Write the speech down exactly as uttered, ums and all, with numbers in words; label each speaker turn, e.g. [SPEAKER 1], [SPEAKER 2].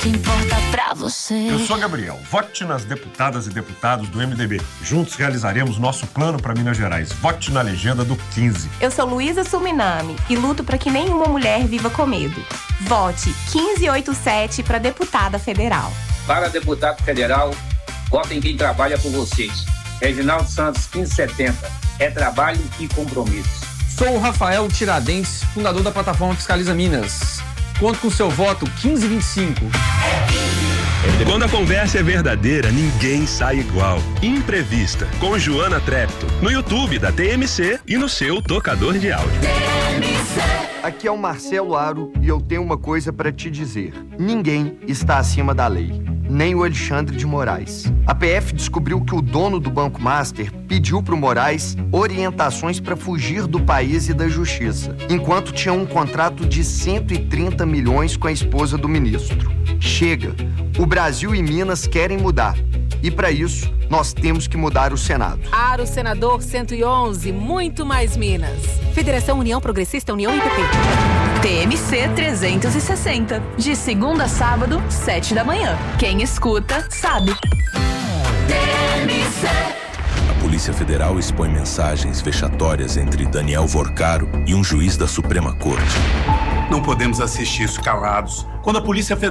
[SPEAKER 1] que importa pra você.
[SPEAKER 2] Eu sou Gabriel. Vote nas deputadas e deputados do M D B. Juntos realizaremos nosso plano para Minas Gerais. Vote na legenda do quinze.
[SPEAKER 3] Eu sou Luísa Suminami e luto para que nenhuma mulher viva com medo. Vote quinze oitenta e sete para deputada federal.
[SPEAKER 4] Para deputado federal, vote em quem trabalha por vocês. Reginaldo Santos, quinze setenta. É trabalho e compromisso.
[SPEAKER 5] Sou o Rafael Tiradentes, fundador da plataforma Fiscaliza Minas. Conto com seu voto quinze vinte e cinco.
[SPEAKER 6] Quando a conversa é verdadeira, ninguém sai igual. Imprevista, com Joana Trepto, no YouTube da T M C e no seu tocador de áudio.
[SPEAKER 7] Aqui é o Marcelo Aro e eu tenho uma coisa para te dizer. Ninguém está acima da lei, nem o Alexandre de Moraes. A P F descobriu que o dono do Banco Master pediu para o Moraes orientações para fugir do país e da justiça, enquanto tinha um contrato de cento e trinta milhões com a esposa do ministro. Chega! O Brasil e Minas querem mudar. E para isso, nós temos que mudar o Senado.
[SPEAKER 8] Aro Senador cento e onze, muito mais Minas. Federação União Progressista União I P P.
[SPEAKER 9] T M C trezentos e sessenta, de segunda a sábado, sete da manhã. Quem escuta, sabe.
[SPEAKER 1] T M C.
[SPEAKER 10] A Polícia Federal expõe mensagens vexatórias entre Daniel Vorcaro e um juiz da Suprema Corte.
[SPEAKER 11] Não podemos assistir isso calados. Quando a Polícia Federal